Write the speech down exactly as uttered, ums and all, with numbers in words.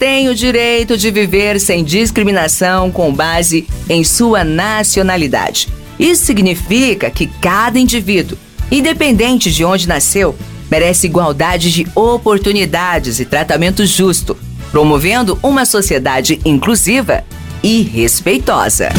tem o direito de viver sem discriminação com base em sua nacionalidade. Isso significa que cada indivíduo, independente de onde nasceu, merece igualdade de oportunidades e tratamento justo, promovendo uma sociedade inclusiva e respeitosa.